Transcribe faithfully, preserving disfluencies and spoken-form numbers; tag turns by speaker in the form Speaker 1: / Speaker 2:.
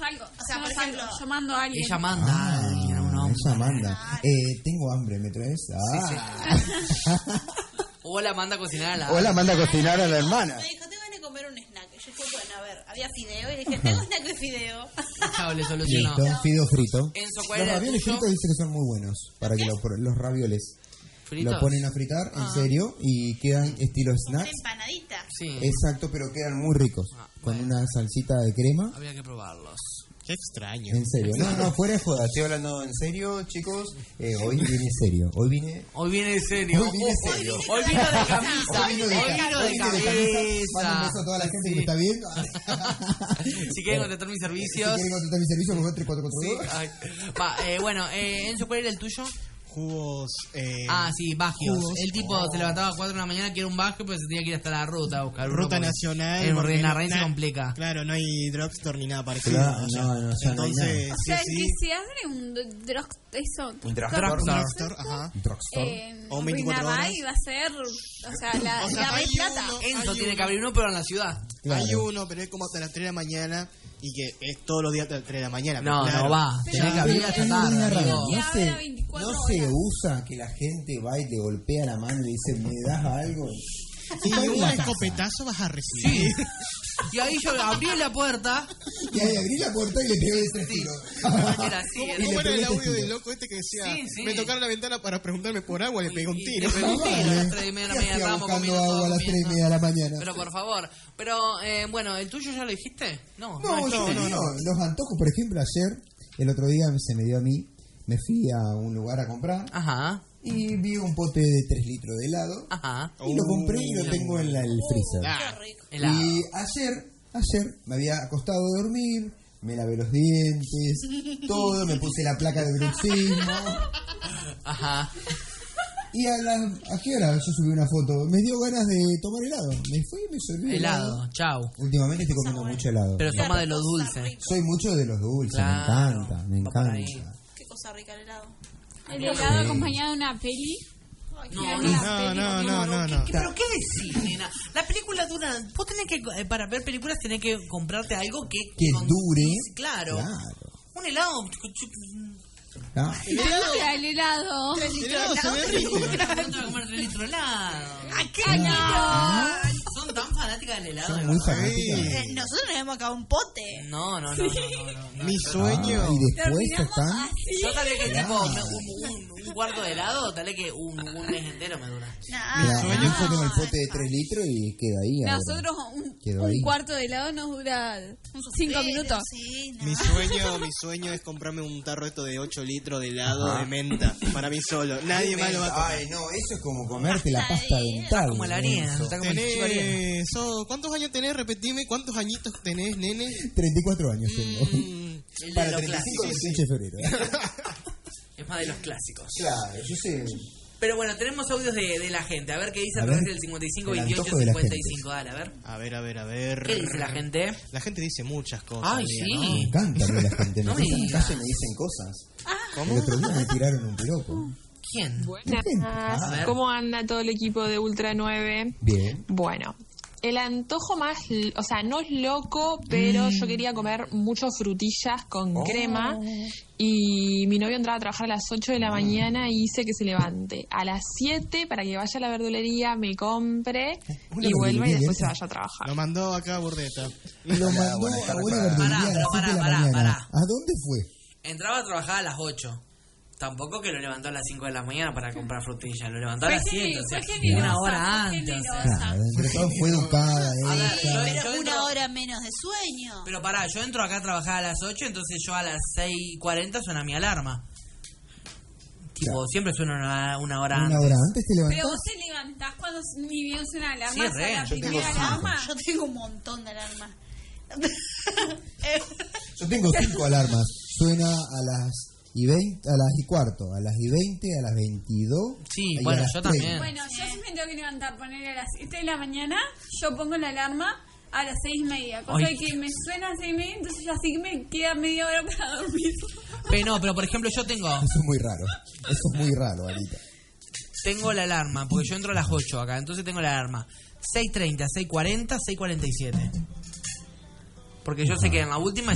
Speaker 1: salgo.
Speaker 2: O sea,
Speaker 1: yo
Speaker 2: por
Speaker 1: no salgo,
Speaker 2: ejemplo,
Speaker 1: yo mando a alguien.
Speaker 3: Ella manda
Speaker 4: Ah,
Speaker 3: a alguien, a un hombre.
Speaker 4: ella manda. Eh, tengo hambre, ¿me traes? Ah.
Speaker 3: O la manda a cocinar a la...
Speaker 4: O la manda a cocinar a la hermana.
Speaker 2: Me dijo, te van a comer un snack. Y yo dije, bueno, a ver, había fideo. Y dije, tengo snack de fideo.
Speaker 3: Chao, le solucionó.
Speaker 4: Listo, fideo frito.
Speaker 3: Enzo, ¿cuál
Speaker 4: Los
Speaker 3: era el
Speaker 4: ravioles
Speaker 3: tuyo?
Speaker 4: fritos dice que son muy buenos. Para que lo- los ravioles
Speaker 3: ¿Fritos?
Speaker 4: lo ponen a fritar, en
Speaker 3: Ah.
Speaker 4: serio, y quedan estilo
Speaker 2: Una
Speaker 4: snacks.
Speaker 2: empanadita.
Speaker 3: Sí.
Speaker 4: Exacto, pero quedan muy ricos.
Speaker 3: Ah,
Speaker 4: Con
Speaker 3: bueno.
Speaker 4: una salsita de crema.
Speaker 3: Había que probarlos.
Speaker 5: Qué extraño.
Speaker 4: En serio. No, no, fuera de joda. Estoy hablando en serio, chicos. Eh, hoy vine serio. Hoy vine...
Speaker 3: Hoy viene de serio.
Speaker 4: Hoy vine serio.
Speaker 3: Hoy vino de camisa.
Speaker 4: Hoy vino de,
Speaker 3: Hoy
Speaker 4: ca-
Speaker 3: vino
Speaker 4: hoy
Speaker 3: de
Speaker 4: vine de camisa. Mando un beso
Speaker 3: cabeza.
Speaker 4: a toda la gente
Speaker 3: Sí.
Speaker 4: que me está viendo.
Speaker 3: Si quieren contratar mis
Speaker 4: Si
Speaker 3: servicios.
Speaker 4: quieren contratar mi servicio, por tres cuatro
Speaker 3: Sí.
Speaker 4: cuatro dos.
Speaker 3: Ay. Va, eh, bueno, eh, Enzo, ¿cuál era el tuyo?
Speaker 5: Jugos. Eh,
Speaker 3: Ah, sí, Bagios.
Speaker 5: jugos.
Speaker 3: El tipo se levantaba a las cuatro de la mañana, quiere un Bagio, pero se tenía que ir hasta la ruta a buscar uno
Speaker 5: Ruta
Speaker 3: porque
Speaker 5: nacional.
Speaker 3: En
Speaker 5: porque
Speaker 3: Renarrain
Speaker 5: no-
Speaker 3: se complica.
Speaker 5: Claro, no hay drugstore ni nada parecido.
Speaker 4: Claro,
Speaker 5: allá.
Speaker 4: no, no, ya no hay
Speaker 5: Entonces,
Speaker 1: O
Speaker 5: sí,
Speaker 1: sea,
Speaker 5: sí.
Speaker 1: que se abre un drug... Eso...
Speaker 4: Un
Speaker 3: drugstore.
Speaker 5: Un drugstore, ajá.
Speaker 4: Drugstore.
Speaker 1: En
Speaker 5: O un veinticuatro horas.
Speaker 1: Renarrain va a ser... O sea, la,
Speaker 5: O sea,
Speaker 1: la
Speaker 5: hay
Speaker 1: Red Plata.
Speaker 5: uno-
Speaker 3: Enzo
Speaker 5: hay
Speaker 3: tiene
Speaker 5: uno.
Speaker 3: que abrir uno, pero en la ciudad.
Speaker 4: Claro.
Speaker 5: Hay uno, pero es como hasta las tres de la mañana y que es todos los días hasta las tres de la mañana.
Speaker 3: No,
Speaker 5: pero claro.
Speaker 3: no va.
Speaker 1: Pero-
Speaker 3: Tenés que abrir hasta
Speaker 4: Es
Speaker 3: tarde,
Speaker 4: una rara.
Speaker 3: amigo.
Speaker 1: Y
Speaker 4: No
Speaker 1: ahora
Speaker 4: se,
Speaker 1: veinticuatro
Speaker 4: no se
Speaker 1: horas.
Speaker 4: usa que la gente va y te golpea la mano y le dice, ¿me das algo?
Speaker 5: Y
Speaker 4: Está en
Speaker 5: un
Speaker 4: la casa.
Speaker 5: escopetazo vas a recibir.
Speaker 3: Sí. Y ahí yo abrí la puerta.
Speaker 4: Y ahí abrí la puerta y le pegué de tres tiros.
Speaker 3: Era así.
Speaker 5: ¿Cómo,
Speaker 3: era-
Speaker 5: cómo era el
Speaker 4: pegué
Speaker 5: audio
Speaker 4: tiro.
Speaker 5: del loco este que decía?
Speaker 3: Sí, sí.
Speaker 5: Me tocaron la ventana para preguntarme por agua, le pegué un
Speaker 3: Y-
Speaker 5: tiro.
Speaker 3: y le pegué un tiro a las tres y media de la
Speaker 4: ¿Qué
Speaker 3: mañana.
Speaker 4: hacía
Speaker 3: Estábamos
Speaker 4: buscando
Speaker 3: comiendo
Speaker 4: agua a las
Speaker 3: todos
Speaker 4: tres y media de la mañana?
Speaker 3: Pero por favor. Pero, eh, bueno, ¿el tuyo ya lo dijiste? No,
Speaker 4: No,
Speaker 3: no,
Speaker 4: yo
Speaker 3: dijiste.
Speaker 4: no, no. Los antojos, por ejemplo, ayer, el otro día se me dio a mí, me fui a un lugar a comprar
Speaker 3: Ajá,
Speaker 4: y vi un pote de tres litros de helado
Speaker 3: ajá.
Speaker 4: y lo compré y lo tengo en la- el freezer.
Speaker 5: Ah,
Speaker 2: Qué rico.
Speaker 3: Helado.
Speaker 4: Y ayer, ayer me había acostado a dormir, me lavé los dientes, todo, me puse la placa de bruxismo.
Speaker 3: Ajá.
Speaker 4: Y a las, ¿a qué hora? Yo subí una foto. Me dio ganas de tomar helado. Me fui y me serví
Speaker 3: Helado, chau.
Speaker 4: Últimamente estoy comiendo mucho helado.
Speaker 3: Pero toma de lo
Speaker 2: Cosa
Speaker 3: dulce.
Speaker 2: rica.
Speaker 4: Soy mucho de los dulces,
Speaker 3: Claro.
Speaker 4: me encanta, me
Speaker 3: Va por ahí.
Speaker 4: encanta.
Speaker 2: Qué cosa rica el helado.
Speaker 1: El helado acompañado de una peli.
Speaker 2: Ay,
Speaker 3: No,
Speaker 2: qué
Speaker 3: no,
Speaker 2: rico.
Speaker 5: no, no, no, no, no.
Speaker 3: ¿Qué- ¿Pero qué decís, nena? La película dura... Vos tenés que... eh, Para ver películas tenés que comprarte algo que...
Speaker 4: Que
Speaker 3: con-
Speaker 4: dure.
Speaker 3: Claro.
Speaker 4: Claro.
Speaker 3: Un helado...
Speaker 4: Ah,
Speaker 1: ¿Te gusta el helado?
Speaker 5: El helado se ve rico.
Speaker 3: ¿Cómo te vas a comer tres litros de helado?
Speaker 2: ¡Ay, qué
Speaker 1: ¡Ay,
Speaker 3: ¿Son tan fanáticas del helado?
Speaker 4: Son
Speaker 3: de
Speaker 4: muy
Speaker 3: verdad?
Speaker 4: fanáticas.
Speaker 2: Eh, nosotros nos hemos acabado un pote.
Speaker 3: No, no, no, no, no, no, no.
Speaker 5: Mi sueño.
Speaker 4: Ah, y después
Speaker 1: Terminamos
Speaker 4: están...
Speaker 1: así.
Speaker 3: Yo tal vez que
Speaker 4: Claro.
Speaker 3: tipo me- un, un, un cuarto de helado, tal vez que un, un mes entero me dura.
Speaker 2: No,
Speaker 4: Mira,
Speaker 2: no,
Speaker 4: yo tengo el pote de tres litros y queda ahí ahora.
Speaker 1: Nosotros un,
Speaker 4: Quedó
Speaker 1: un
Speaker 4: ahí.
Speaker 1: cuarto de helado nos dura cinco
Speaker 2: Pero
Speaker 1: minutos.
Speaker 2: Sí, no.
Speaker 5: Mi sueño, mi sueño es comprarme un tarro esto de ocho litros de helado
Speaker 4: Ajá.
Speaker 5: de menta para mí solo. Nadie más lo va a comer.
Speaker 4: Ay, no, eso es como comerte la pasta dental.
Speaker 3: Como la harina,
Speaker 4: Eso.
Speaker 3: está como el chico harina.
Speaker 5: Tenés, oh, ¿cuántos años tenés? Repetime, ¿cuántos añitos tenés, nene?
Speaker 4: treinta y cuatro años tengo.
Speaker 5: Mm,
Speaker 3: El de
Speaker 4: Para
Speaker 3: los
Speaker 4: treinta y cinco,
Speaker 3: clásicos.
Speaker 4: veintiocho de febrero.
Speaker 3: Es más de los clásicos.
Speaker 4: Claro, yo sé.
Speaker 3: Pero bueno, tenemos audios de, de la gente. A ver qué dice
Speaker 4: A
Speaker 3: a
Speaker 4: ver,
Speaker 3: través del cincuenta y cinco,
Speaker 4: el
Speaker 3: veintiocho,
Speaker 4: antojo de la
Speaker 3: cincuenta y cinco. Dale, a ver.
Speaker 5: a ver, a ver, a ver.
Speaker 3: ¿Qué dice la gente?
Speaker 5: La gente dice muchas cosas.
Speaker 3: Ay,
Speaker 5: amiga,
Speaker 3: sí.
Speaker 5: ¿no?
Speaker 4: Me encanta a mí la gente.
Speaker 3: No
Speaker 4: Me
Speaker 3: me
Speaker 4: pasan en
Speaker 3: digas.
Speaker 4: calle y me dicen cosas.
Speaker 5: ¿Cómo?
Speaker 4: El otro día me tiraron un piropo.
Speaker 3: ¿Quién?
Speaker 4: La gente.
Speaker 3: A
Speaker 4: Ah,
Speaker 3: ver.
Speaker 6: ¿Cómo anda todo el equipo de Ultra nueve?
Speaker 4: bien.
Speaker 6: Bueno, el antojo más, l- o sea, no es loco, pero yo quería comer muchas frutillas con
Speaker 4: Oh.
Speaker 6: crema y mi novio entraba a trabajar a las ocho de la mañana y hice que se levante a las siete para que vaya a la verdulería, me compre
Speaker 4: Una
Speaker 6: y vuelva y
Speaker 4: verdulería
Speaker 6: después se
Speaker 4: abierta.
Speaker 6: vaya a trabajar.
Speaker 5: Lo mandó acá Burdeta.
Speaker 4: Lo mandó
Speaker 7: buenas
Speaker 4: a
Speaker 7: tardes,
Speaker 4: una
Speaker 7: para-
Speaker 4: verdulería
Speaker 3: Pará,
Speaker 4: a las
Speaker 3: pero
Speaker 4: siete de la
Speaker 3: pará,
Speaker 4: mañana.
Speaker 3: pará.
Speaker 4: ¿A dónde fue?
Speaker 3: Entraba a trabajar a las ocho. Tampoco que lo levantó a las cinco de la mañana para comprar frutillas. Lo levantó a
Speaker 1: Fue
Speaker 3: las
Speaker 1: gene-
Speaker 3: siete. O sea,
Speaker 1: fue generosa,
Speaker 3: una hora
Speaker 1: fue
Speaker 3: antes. O sea.
Speaker 1: generosa.
Speaker 4: Claro, entre todos fue educada
Speaker 3: A ver,
Speaker 4: ella.
Speaker 3: yo-
Speaker 2: Pero
Speaker 3: yo
Speaker 2: una
Speaker 3: entro-
Speaker 2: hora menos de sueño.
Speaker 3: Pero pará, yo entro acá a trabajar a las ocho, entonces yo a las seis y cuarenta suena mi alarma. Tipo,
Speaker 4: Claro.
Speaker 3: siempre suena una, una hora
Speaker 4: Una
Speaker 3: antes.
Speaker 4: hora antes te
Speaker 1: Pero
Speaker 4: levantás.
Speaker 1: vos te levantás cuando ni bien suena la alarma.
Speaker 3: Sí,
Speaker 1: o sea,
Speaker 3: re.
Speaker 1: la
Speaker 3: Yo
Speaker 4: tengo
Speaker 1: primera
Speaker 4: cinco.
Speaker 1: alarma.
Speaker 2: Yo tengo un montón de alarmas.
Speaker 4: Yo tengo cinco alarmas. Suena a las y veinte, a las y cuarto, a las y veinte, a las veintidós.
Speaker 3: Sí,
Speaker 4: y a
Speaker 3: bueno,
Speaker 4: las
Speaker 3: yo
Speaker 4: treinta.
Speaker 3: también.
Speaker 1: Bueno, yo sí me tengo que levantar, poner a las siete de la mañana, yo pongo la alarma a las seis y media. Cosa
Speaker 3: Ay.
Speaker 1: de que me suena a las seis y media, entonces así que me queda media hora para dormir.
Speaker 3: Pero no, pero por ejemplo yo tengo
Speaker 4: Eso es muy raro. Eso es muy raro, Anita.
Speaker 3: tengo la alarma, porque yo entro a las ocho acá, entonces tengo la alarma seis treinta, seis cuarenta, seis cuarenta y siete. Porque yo sé que en la última